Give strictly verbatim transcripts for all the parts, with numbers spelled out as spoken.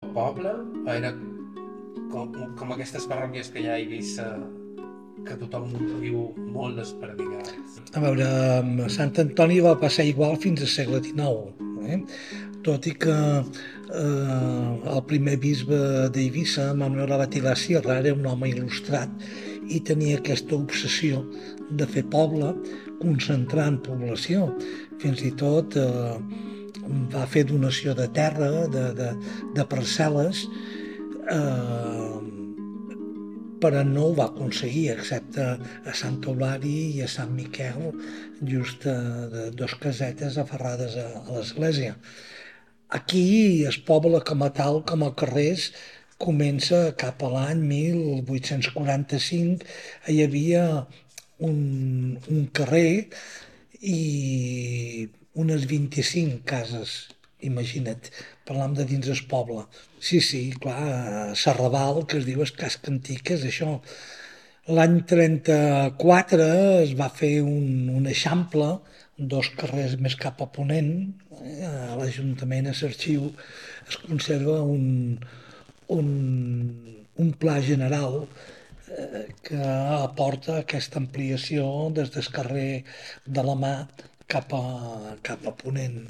poble o era com, com aquestes parròquies que hi ha a Eivissa que tothom viu molt desperdigats? A veure, Sant Antoni va passar igual fins al segle dinou, eh? Tot i que eh, el primer bisbe d'Eivissa, Manuel Abat i la Sierra, era un home il·lustrat i tenia aquesta obsessió de fer poble, concentrant població. Fins i tot eh, va fer donació de terra, de, de, de parcel·les, eh, però no ho va aconseguir, excepte a Sant Eulari i a Sant Miquel, just a, de dos casetes aferrades a, a l'església. Aquí es pobla com a tal, com a carrers, comença cap a l'any mil vuit-cents quaranta-cinc, hi havia un, un carrer i unes vint-i-cinc cases, imagina't, parlam de dins el poble. Sí, sí, clar, Serrabal, que es diu es casc antic, és això. L'any trenta-quatre es va fer un, un eixample, dos carrers més cap a ponent, eh, a l'Ajuntament, a l'arxiu, es conserva un, un, un pla general eh, que aporta aquesta ampliació des del carrer de la Mà cap a, cap a Ponent.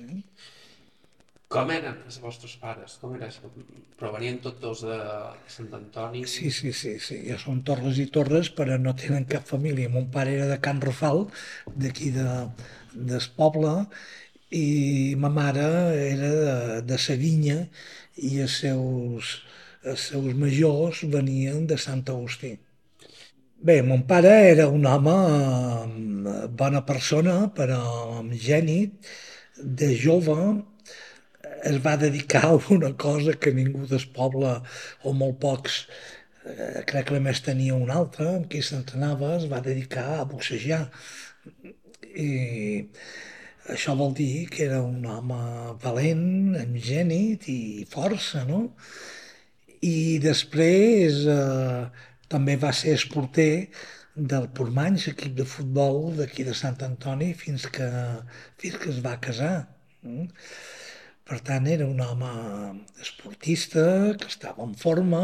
Com eren els vostres pares? Com era això? Provenien tots dos de Sant Antoni? Sí, sí, sí, sí, ja són torres i torres, però no tenen cap família. Mon pare era de Can Rafal, d'aquí de, del poble, i ma mare era de, de Sevinya i els seus, els seus majors venien de Sant Agustí. Bé, mon pare era un home, eh, bona persona, però amb geni. De jove es va dedicar a una cosa que ningú del poble, o molt pocs, eh, crec que només tenia un altre, amb qui s'entrenava, es va dedicar a boxejar. I això vol dir que era un home valent, amb gènit i força, no? I després eh, també va ser esporter del Portmanys, equip de futbol d'aquí de Sant Antoni, fins que, fins que es va casar. Mm. Per tant, era un home esportista, que estava en forma,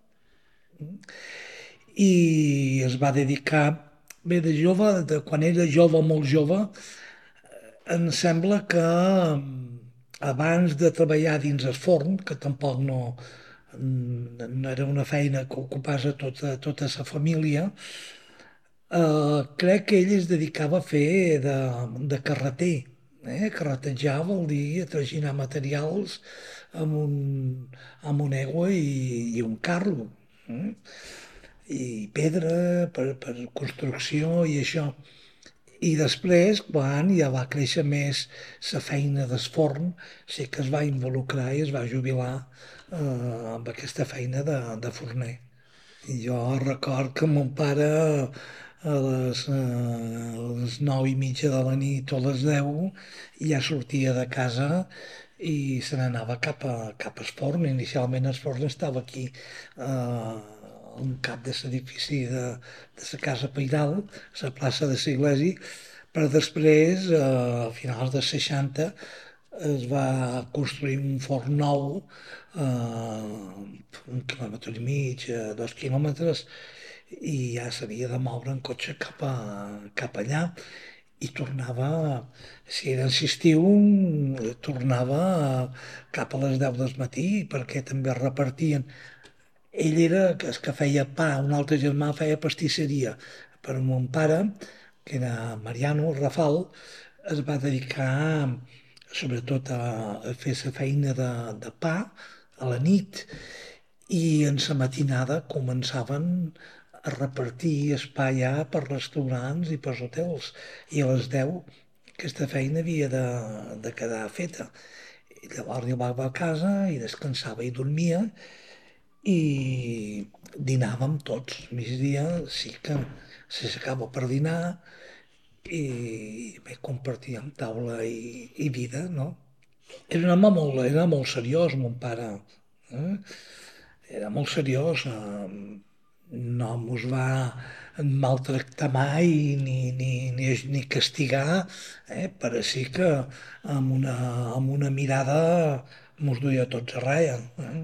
i es va dedicar, bé, de jove, de, quan era jove, molt jove, em sembla que mm, abans de treballar dins el forn, que tampoc no, mm, no era una feina que ocupés a tota, tota sa família, eh, crec que ell es dedicava a fer de, de carreter. Eh? Carretejar vol dir traginar materials amb un, amb una egua i, i un carro. Eh? I pedra per, per construcció i això. I després, quan ja va créixer més la feina del forn, sí que es va involucrar i es va jubilar eh, amb aquesta feina de, de forner. I jo record que mon pare a les, eh, a les nou i mitja de la nit o a les deu ja sortia de casa i se n'anava cap, a, cap al forn. Inicialment el forn estava aquí eh, un cap de l'edifici de, de la Casa Pairal, la plaça de l'Iglesi, però després, eh, a finals dels seixanta, es va construir un forn nou, eh, un quilòmetre i mig, eh, dos quilòmetres, i ja s'havia de moure en cotxe cap, a, cap allà i tornava, si era estiu, tornava cap a les deu del matí perquè també es repartien. Ell era el que feia pa, un altre germà feia pastisseria, però mon pare, que era Mariano Rafal, es va dedicar sobretot a, a fer la feina de, de pa a la nit i en la matinada començaven a repartir espai ja per restaurants i per hotels i a les deu aquesta feina havia de, de quedar feta. I llavors arribava a casa i descansava i dormia i dinàvem tots. A migdia sí que s'aixecava per dinar i bé, compartíem taula i, i vida, no? Era un home molt, era molt seriós, mon pare. Eh? Era molt seriós. Eh? No mos va maltractar mai ni, ni, ni, ni castigar, eh? Però sí que amb una, amb una mirada mos duia tots a raia. Eh?